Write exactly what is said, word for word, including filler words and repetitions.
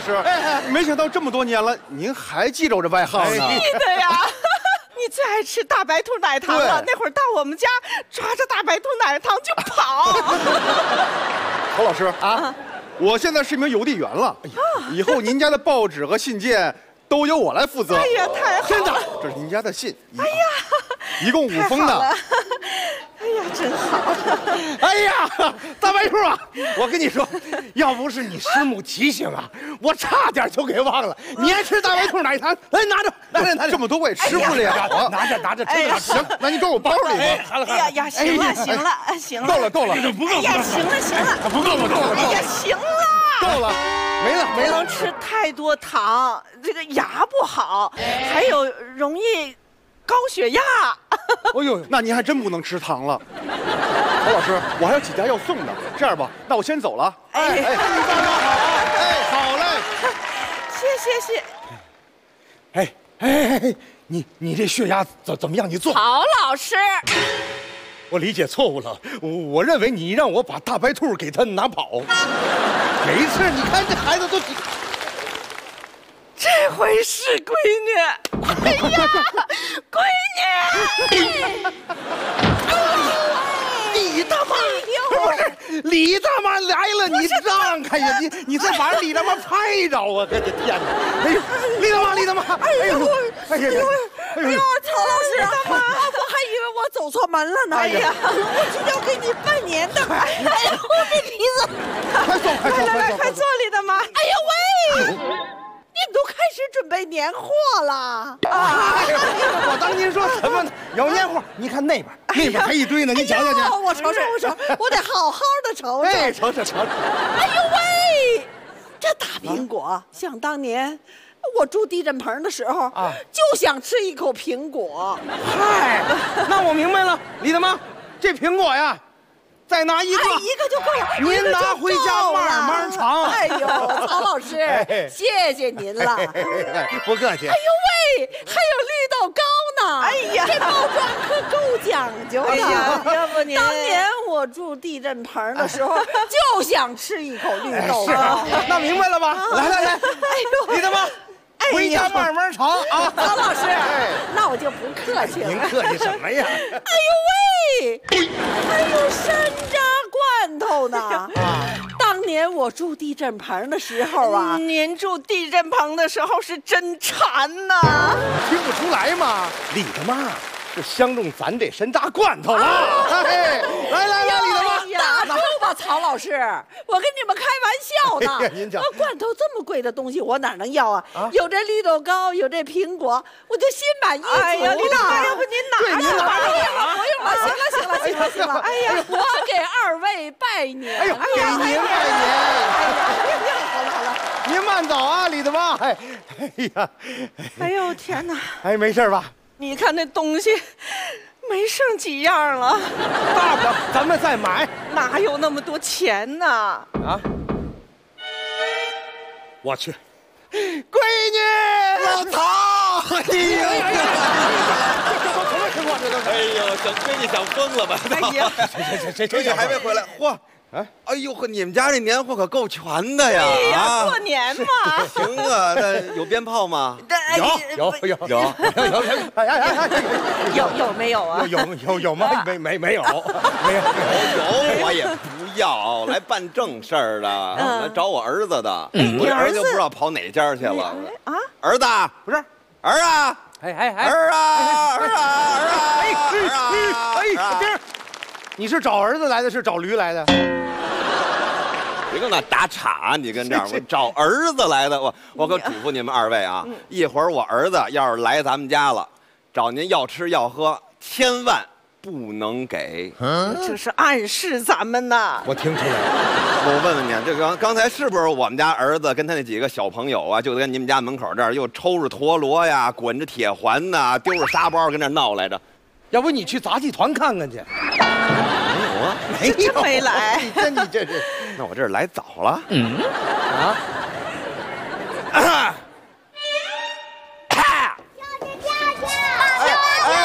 师，哎，没想到这么多年了，您还记着我这外号呢。 记得呀。你最爱吃大白兔奶糖了，那会儿到我们家抓着大白兔奶糖就跑。 曹老师啊，我现在是一名邮递员了，以后您家的报纸和信件都由我来负责。 哎呀，太好了！ 真的，这是您家的信。哎呀，一共五封呢。 哎呀，真好！ 哎呀，大白兔啊，我跟你说，要不是你师母提醒啊，我差点就给忘了。你爱吃大白兔奶糖，来拿着，拿着，拿着。 这么多我也吃不了啊！ 拿着，拿着， 哎呀， 行，那你装我包里吧。 哎呀呀，行了，行了，行了， 够了，够了， 不够， 哎呀，行了，行了， 不够了，够了， 哎呀，行了， 够了，没了，没了。 不能吃太多糖，这个牙不好，还有容易高血压。 哎呦，那您还真不能吃糖了。曹老师，我还有几家要送的，这样吧，那我先走了。 哎哎， 哎，好嘞。 谢谢谢。 哎哎哎，你你这血压怎怎么样？你做。 曹老师， 我理解错误了，我我认为你让我把大白兔给他拿跑。没事，你看这孩子都。 这回是闺女，哎呀，闺女！ 李大妈，不是李大妈来了，你让开呀！你你再把李大妈拍着啊！我的天哪！哎呦，李大妈，李大妈！哎呦，哎呦，哎呦， 哎呦，曹老师啊，我还以为我走错门了呢。哎呀，我就要给你拜年的。哎呦，我这鼻子！ 快坐，快坐， 来来， 快快坐，李大妈！ 哎呦喂！你们都开始准备年货了啊！ 我当您说什么呢？有年货，你看那边，那边还一堆呢，你瞧瞧去。 我瞅瞅，我瞅，我得好好的瞅瞅。 哎，瞅瞅，瞅瞅。 哎呦喂，这大苹果，想当年我住地震棚的时候啊，就想吃一口苹果。 嗨，那我明白了，李大妈，这苹果呀。再拿一个， 哎，一个就够了。 您拿回家慢慢尝。 哎呦，曹老师，谢谢您了。 不客气。 哎呦喂，还有绿豆糕呢。哎呀，这包装可够讲究的。 哎呀，要不您当年我住地震棚的时候，就想吃一口绿豆糕。 那明白了吧？来来来，哎呦，李大妈。回家慢慢尝啊， 曹老师，那我就不客气了。 您客气什么呀？ 哎呦喂，还有山楂罐头呢！当年我住地震棚的时候啊， 您住地震棚的时候是真馋呐， 听不出来吗？李大妈是相中咱这山楂罐头了。哎，来来来，李大妈。 打住吧，曹老师，我跟你们开玩笑呢。 您瞧， 罐头这么贵的东西，我哪能要啊？有这绿豆糕，有这苹果，我就心满意足了。 哎呀，李大妈，要不您拿着吧？ 不用了，不用了，行了，行了，行了，行了。哎呀，我给二位拜年。 哎呦，给您拜年。 哎呀，好了好了， 您慢走啊，李大妈。哎，哎呀， 哎呦天哪！ 哎，没事吧？ 你看那东西。没剩几样了， 大不了咱们再买， 哪有那么多钱呢？啊！ 我去，闺女，老陶，哎呀呀！这都什么情况？这都是！ 哎呦，小闺女想疯了吧？ 哎呀， 谁谁谁谁还没回来？嚯！啊！哎呦呵，你们家这年货可够全的呀！ 哎呀，过年嘛。 行啊，那有鞭炮吗？ 有有有有有有！哎哎哎！ 有有没有啊？ 有有有吗？没没没有没有有，我也不要，来办正事儿的，来找我儿子的。我儿子就不知道跑哪家去了啊！儿子不是儿啊！ 哎哎哎！ 儿啊儿啊儿啊！ 哎哎哎！丁儿，你是找儿子来的，是找驴来的？ 别跟那打岔，你跟这儿，我找儿子来的。我我可嘱咐你们二位啊，一会儿我儿子要是来咱们家了，找您要吃要喝，千万不能给。 这是暗示咱们呢。 我听出来了。 我问问你，这刚刚才是不是我们家儿子跟他那几个小朋友啊，就在你们家门口这儿又抽着陀螺呀，滚着铁环呐，丢着沙包跟这闹来着？ 要不你去杂技团看看去。 没有啊， 没有， 真没来。 这你这是， 那我这是来早了。 嗯啊。